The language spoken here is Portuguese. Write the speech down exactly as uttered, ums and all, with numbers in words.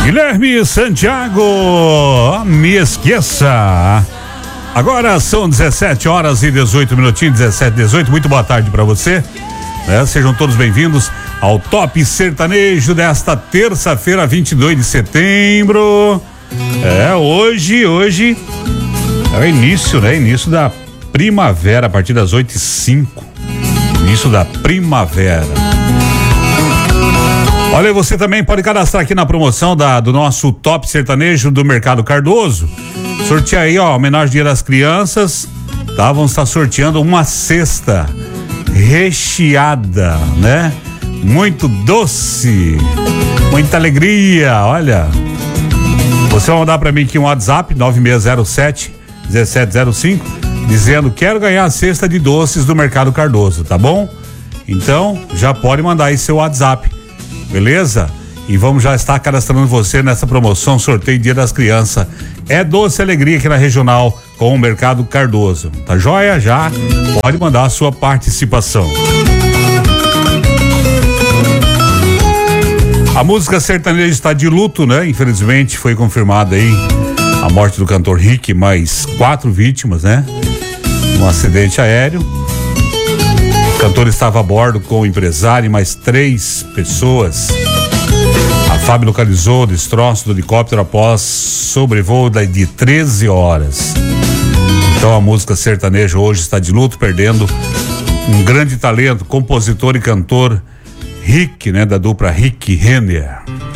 Guilherme Santiago, me esqueça. Agora são dezessete horas e dezoito minutinhos, dezessete, dezoito. Muito boa tarde para você. Né? Sejam todos bem-vindos ao Top Sertanejo desta terça-feira, vinte e dois de setembro. É, hoje, hoje é o início, né? Início da primavera, a partir das oito e cinco. Início da primavera. Olha, você também pode cadastrar aqui na promoção da, do nosso Top Sertanejo do Mercado Cardoso. Sortear aí, ó, homenagem ao Dia das Crianças, tá? Vamos estar sorteando uma cesta recheada, né? Muito doce, muita alegria, olha. Você vai mandar pra mim aqui um WhatsApp, nove seis zero sete, um sete zero cinco, dizendo: quero ganhar a cesta de doces do Mercado Cardoso, tá bom? Então, já pode mandar aí seu WhatsApp, beleza? E vamos já estar cadastrando você nessa promoção, sorteio Dia das Crianças. É doce alegria aqui na Regional com o Mercado Cardoso. Tá joia? Já pode mandar a sua participação. A música sertaneja está de luto, né? Infelizmente foi confirmada aí a morte do cantor Rick, mais quatro vítimas, né? Um acidente aéreo. O cantor estava a bordo com o empresário e mais três pessoas. A F A B localizou o destroço do helicóptero após sobrevoo de treze horas. Então a música sertaneja hoje está de luto, perdendo um grande talento, compositor e cantor Rick, né, da dupla Rick Renner.